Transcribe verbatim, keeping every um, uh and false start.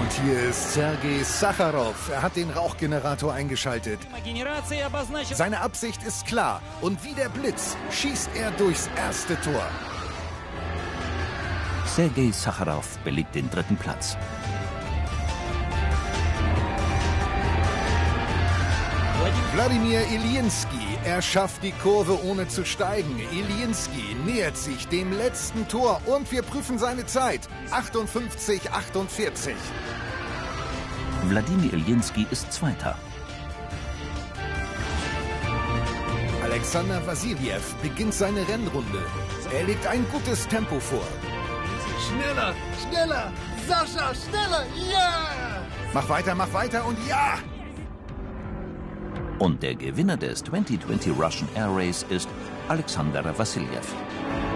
Und hier ist Sergei Sacharow. Er hat den Rauchgenerator eingeschaltet. Seine Absicht ist klar. Und wie der Blitz schießt er durchs erste Tor. Sergei Sacharow belegt den dritten Platz. Wladimir Ilinski, er schafft die Kurve ohne zu steigen. Ilinski nähert sich dem letzten Tor und wir prüfen seine Zeit. achtundfünfzig achtundvierzig. Wladimir Ilinski ist Zweiter. Alexander Wassiljew beginnt seine Rennrunde. Er legt ein gutes Tempo vor. Schneller, schneller, Sascha, schneller, ja! Mach weiter, mach weiter und ja! Und der Gewinner des zwanzig zwanzig Russian Air Race ist Alexander Wassiljew.